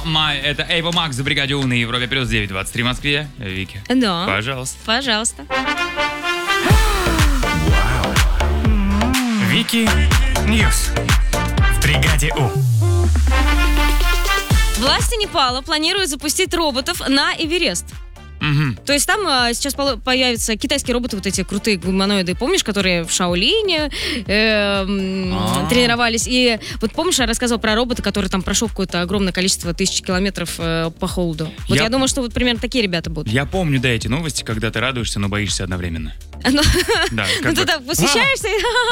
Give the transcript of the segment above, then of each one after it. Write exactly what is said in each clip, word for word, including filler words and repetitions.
Oh my, это Эйва Макс в бригаде У на Европе плюс девять двадцать три в Москве. Вики. Да. Пожалуйста. Пожалуйста. Вики Ньюс в бригаде У. Власти Непала планируют запустить роботов на Эверест. Угу. То есть там а, сейчас поло- появятся китайские роботы, вот эти крутые гуманоиды, помнишь, которые в Шаолине э, м, А. тренировались. И вот помнишь, я рассказывал про робота, который там прошел какое-то огромное количество тысяч километров э, по холоду. Вот я... Я- думаю, что вот примерно такие ребята будут. Я помню, да, эти новости, когда ты радуешься, но боишься одновременно. Ну, Да, ну как ты бы- так восхищаешься.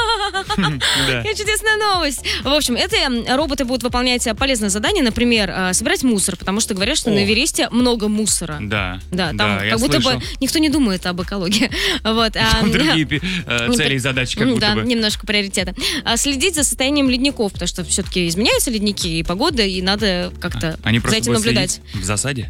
Да. Какая чудесная новость. В общем, эти роботы будут выполнять полезное задание, например, э, собирать мусор, потому что говорят, что О. на Эвересте много мусора. Да, Да, там я как будто слышал. бы никто не думает об экологии. Вот, а, Там другие пи- э, не цели при- и задачи как М, будто да, бы. немножко приоритета. А, следить за состоянием ледников, потому что все-таки изменяются ледники и погода, и надо как-то Они за просто этим будут наблюдать. следить в засаде.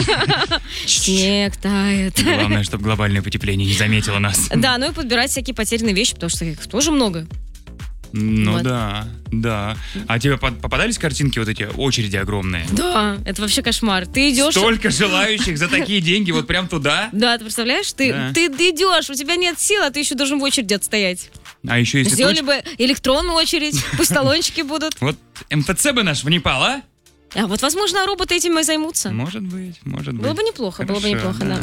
Снег тает. Главное, чтобы глобальное потепление не заметило нас. Да, ну и подбирать всякие потерянные вещи, потому что их тоже много. Ну Вот. да, да. А тебе под- попадались картинки вот эти, очереди огромные? Да, это вообще кошмар. Ты идешь... Столько желающих за такие деньги вот прям туда? Да, ты представляешь, ты, Да. ты, ты идешь, у тебя нет сил, а ты еще должен в очереди отстоять. А еще если Сделали туч- бы электронную очередь, пусть талончики будут. Вот эм эф цэ бы наш в Непал, а? А вот, возможно, роботы этим и займутся. Может быть, может быть. Было бы неплохо, было бы Хорошо, неплохо, да.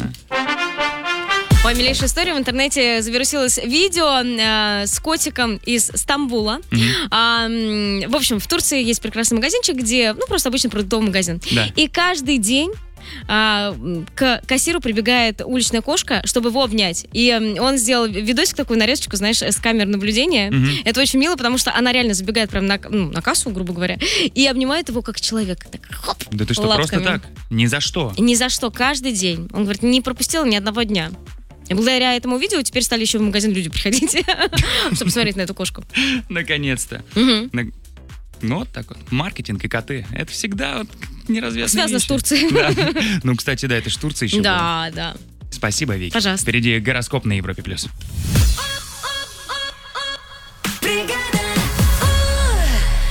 Ой, милейшая история. В интернете завирусилось видео э, с котиком из Стамбула. Мгм. А, м, в общем, в Турции есть прекрасный магазинчик, где, ну, просто обычный продуктовый магазин. Да. И каждый день а, м, к кассиру прибегает уличная кошка, чтобы его обнять. И м, он сделал видосик, такую нарезочку, знаешь, с камер наблюдения. Мгм. Это очень мило, потому что она реально забегает прямо на, к- ну, на кассу, грубо говоря, и обнимает его как человек. Так, хоп, Да ты что, просто лапками. так? Ни за что. Ни за что, каждый день. Он говорит, не пропустил ни одного дня. И благодаря этому видео теперь стали еще в магазин люди приходить, чтобы смотреть на эту кошку. Наконец-то. Мгм. На- Ну, вот так вот. Маркетинг и коты. Это всегда вот неразвязанные Связано с вещи. Турцией. Да. Ну, кстати, да, это ж Турция еще была. Да, да. Спасибо, Вики. Пожалуйста. Впереди гороскоп на Европе+. плюс.